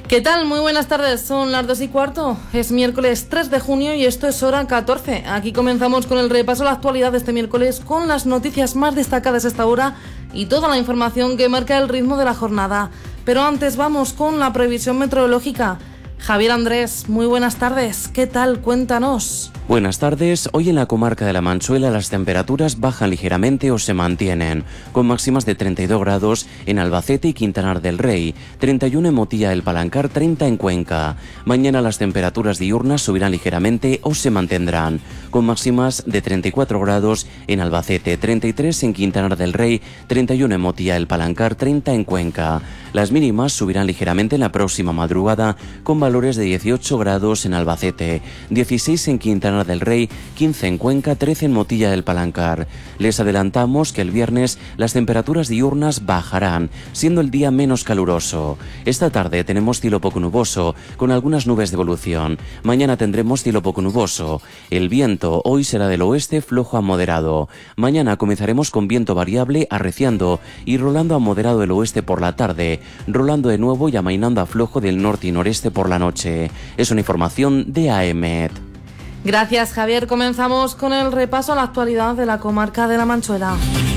¿Qué tal? Muy buenas tardes, son las 2:15, es miércoles 3 de junio y esto es Hora 14. Aquí comenzamos con el repaso a la actualidad de este miércoles con las noticias más destacadas a esta hora y toda la información que marca el ritmo de la jornada. Pero antes vamos con la previsión meteorológica. Javier Andrés, muy buenas tardes, ¿qué tal? Cuéntanos. Buenas tardes. Hoy en la comarca de la Manchuela las temperaturas bajan ligeramente o se mantienen, con máximas de 32 grados en Albacete y Quintanar del Rey, 31 en Motilla del Palancar, 30 en Cuenca. Mañana las temperaturas diurnas subirán ligeramente o se mantendrán, con máximas de 34 grados en Albacete, 33 en Quintanar del Rey, 31 en Motilla del Palancar, 30 en Cuenca. Las mínimas subirán ligeramente en la próxima madrugada, con valores de 18 grados en Albacete, 16 en Quintana del Rey, 15 en Cuenca, 13 en Motilla del Palancar. Les adelantamos que el viernes las temperaturas diurnas bajarán, siendo el día menos caluroso. Esta tarde tenemos cielo poco nuboso, con algunas nubes de evolución. Mañana tendremos cielo poco nuboso. El viento hoy será del oeste flojo a moderado. Mañana comenzaremos con viento variable arreciando y rolando a moderado del oeste por la tarde, rolando de nuevo y amainando a flojo del norte y noreste por la noche. Es una información de AEMET. Gracias, Javier. Comenzamos con el repaso a la actualidad de la comarca de la Manchuela.